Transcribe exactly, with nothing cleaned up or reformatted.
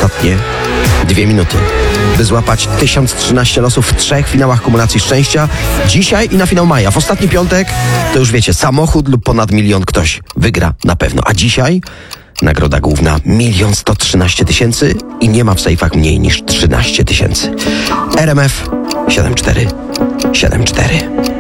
ostatnie dwie minuty, by złapać tysiąc trzynaście losów w trzech finałach kumulacji szczęścia. Dzisiaj i na finał maja. W ostatni piątek to już wiecie, samochód lub ponad milion ktoś wygra na pewno. A dzisiaj nagroda główna milion sto trzynaście tysięcy i nie ma w sejfach mniej niż trzynaście tysięcy. R M F siedem cztery siedem cztery.